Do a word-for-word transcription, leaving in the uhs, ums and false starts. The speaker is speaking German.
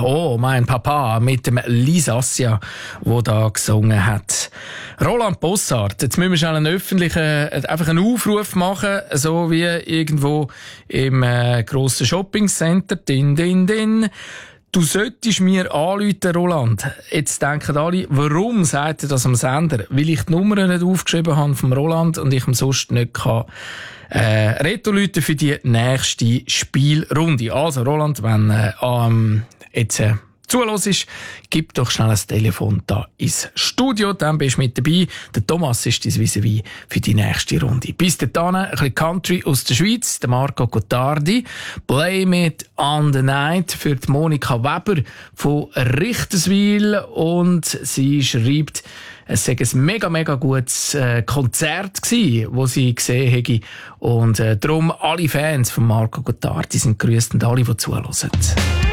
Oh, mein Papa mit dem Lisassia, der da gesungen hat. Roland Bossart, jetzt müssen wir schnell einen öffentlichen, einfach einen Aufruf machen, so wie irgendwo im äh, grossen Shoppingcenter. Din, din, din. Du solltest mir anrufen, Roland. Jetzt denken alle, warum sagt er das am Sender? Weil ich die Nummer nicht aufgeschrieben habe vom Roland und ich ihm sonst nicht kann. Äh, Retro-Leute für die nächste Spielrunde. Also, Roland, wenn äh, ähm, jetzt äh, zuhörst, gib doch schnell ein Telefon da ins Studio, dann bist du mit dabei. Der Thomas ist dein Vis-à-vis für die nächste Runde. Bis dahin ein bisschen Country aus der Schweiz, der Marco Gottardi. Blame It on the Night für die Monika Weber von Richterswil. Und sie schreibt, es sei ein mega, mega gutes äh, Konzert gsi, wo sie gesehen hätte. Und äh, darum alle Fans von Marco Gottardi sind grüßt und alle, die zuhören.